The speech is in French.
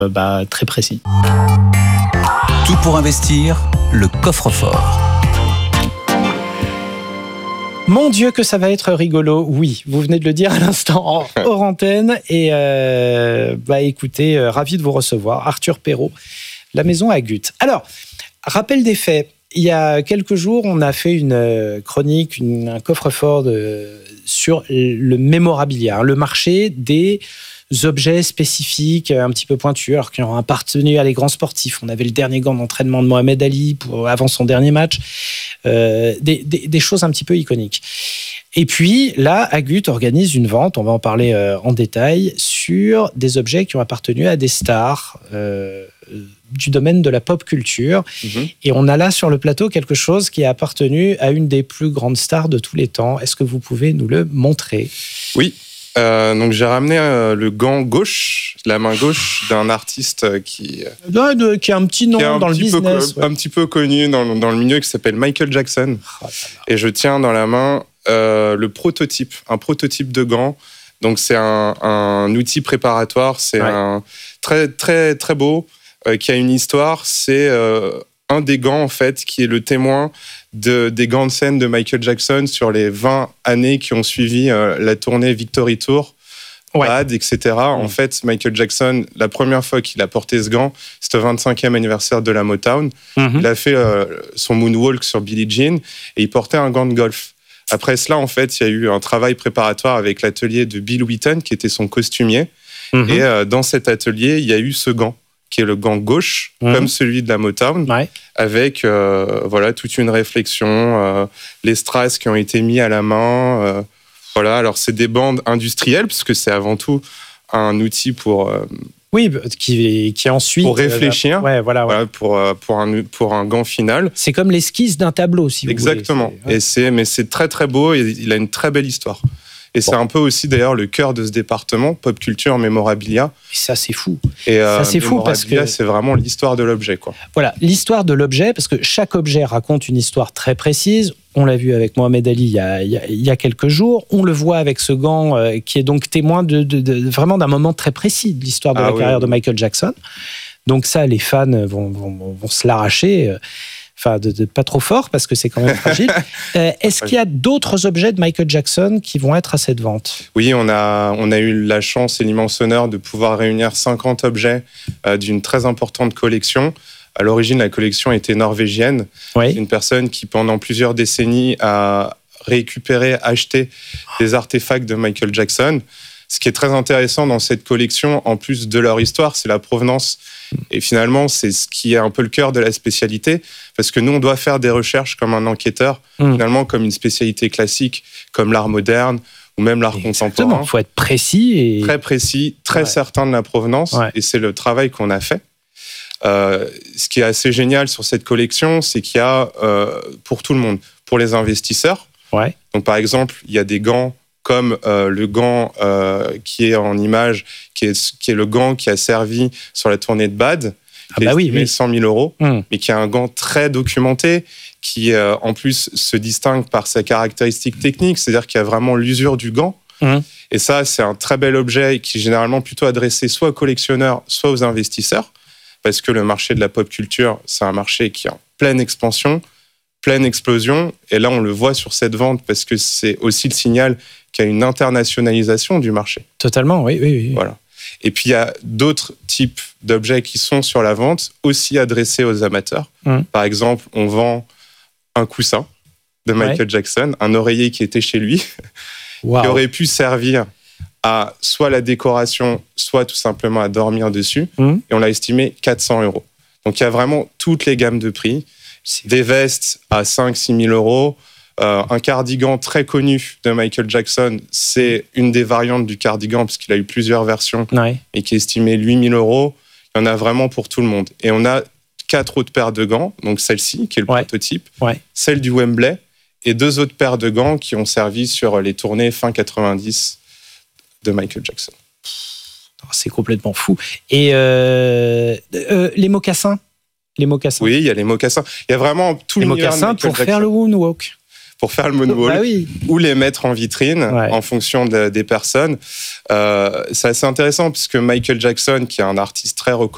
très précis. Tout pour investir, le coffre-fort. Mon Dieu, que ça va être rigolo. Oui, vous venez de le dire à l'instant, hors antenne. Et écoutez, ravi de vous recevoir. Arthur Perrault, la maison à Gut. Alors, rappel des faits. Il y a quelques jours, on a fait une chronique, un coffre-fort sur le mémorabilia, le marché des objets spécifiques, un petit peu pointus, alors qui ont appartenu à les grands sportifs. On avait le dernier gant d'entraînement de Mohamed Ali avant son dernier match. Des choses un petit peu iconiques. Et puis, là, Agut organise une vente, on va en parler en détail, sur des objets qui ont appartenu à des stars du domaine de la pop culture. Et on a là sur le plateau quelque chose qui a appartenu à une des plus grandes stars de tous les temps. Est-ce que vous pouvez nous le montrer ? Oui. Donc j'ai ramené le gant gauche, la main gauche d'un artiste qui a un petit nom dans le business. Un petit peu connu dans le milieu, qui s'appelle Michael Jackson. Et je tiens dans la main un prototype de gant. Donc c'est un outil préparatoire, c'est un très très très beau, qui a une histoire. C'est un des gants en fait qui est le témoin des gants de scène de Michael Jackson sur les 20 années qui ont suivi la tournée Victory Tour, Bad, etc. En fait, Michael Jackson, la première fois qu'il a porté ce gant, c'était le 25e anniversaire de la Motown. Il a fait son moonwalk sur Billie Jean et il portait un gant de golf. Après cela, en fait, il y a eu un travail préparatoire avec l'atelier de Bill Wheaton, qui était son costumier. Et dans cet atelier, il y a eu ce gant, qui est le gant gauche, comme celui de la Motown, avec toute une réflexion, les strass qui ont été mis à la main. Alors c'est des bandes industrielles, puisque c'est avant tout un outil pour... qui ensuite... Pour réfléchir, pour un gant final. C'est comme l'esquisse d'un tableau, si vous voulez. Exactement. Mais c'est très très beau, et il a une très belle histoire. Et c'est un peu aussi d'ailleurs le cœur de ce département, pop culture, mémorabilia. Et ça, c'est fou. Et ça, c'est fou parce que c'est vraiment l'histoire de l'objet, quoi. Voilà, l'histoire de l'objet, parce que chaque objet raconte une histoire très précise. On l'a vu avec Mohamed Ali il y a quelques jours. On le voit avec ce gant qui est donc témoin de vraiment d'un moment très précis de l'histoire de la carrière de Michael Jackson. Donc ça, les fans vont se l'arracher. De pas trop fort, parce que c'est quand même fragile. Est-ce qu'il y a d'autres objets de Michael Jackson qui vont être à cette vente ? Oui, on a eu la chance et l'immense honneur de pouvoir réunir 50 objets d'une très importante collection. À l'origine, la collection était norvégienne. C'est une personne qui, pendant plusieurs décennies, a récupéré, acheté des artefacts de Michael Jackson. Ce qui est très intéressant dans cette collection, en plus de leur histoire, c'est la provenance. Et finalement, c'est ce qui est un peu le cœur de la spécialité, parce que nous, on doit faire des recherches comme un enquêteur, finalement, comme une spécialité classique, comme l'art moderne ou même l'art contemporain. Il faut être précis. Très précis, très certain de la provenance. Et c'est le travail qu'on a fait. Ce qui est assez génial sur cette collection, c'est qu'il y a pour tout le monde. Pour les investisseurs, donc par exemple, il y a des gants comme le gant qui est en image, qui est le gant qui a servi sur la tournée de Bad, qui est estimé 100 000 euros, mais qui est un gant très documenté, qui en plus se distingue par sa caractéristique technique, c'est-à-dire qu'il y a vraiment l'usure du gant. Et ça, c'est un très bel objet qui est généralement plutôt adressé soit aux collectionneurs, soit aux investisseurs, parce que le marché de la pop culture, c'est un marché qui est en pleine expansion, pleine explosion. Et là, on le voit sur cette vente, parce que c'est aussi le signal qu'il y a une internationalisation du marché. Totalement, oui. Voilà. Et puis, il y a d'autres types d'objets qui sont sur la vente, aussi adressés aux amateurs. Par exemple, on vend un coussin de Michael Jackson, un oreiller qui était chez lui, qui aurait pu servir à soit la décoration, soit tout simplement à dormir dessus. Et on l'a estimé 400 euros. Donc, il y a vraiment toutes les gammes de prix. Des vestes à 5-6 000 euros. Un cardigan très connu de Michael Jackson, c'est une des variantes du cardigan, parce qu'il a eu plusieurs versions, et qui est estimé 8 000 euros. Il y en a vraiment pour tout le monde. Et on a 4 autres paires de gants, donc celle-ci, qui est le prototype, celle du Wembley, et 2 autres paires de gants qui ont servi sur les tournées fin 90 de Michael Jackson. C'est complètement fou. Et les mocassins Oui, il y a les mocassins. Il y a vraiment tout l'univers de Michael Jackson. Pour faire le moonwalk. Pour faire le moonwalk, ou les mettre en vitrine en fonction des personnes. C'est assez intéressant, puisque Michael Jackson, qui est un artiste très reconnu,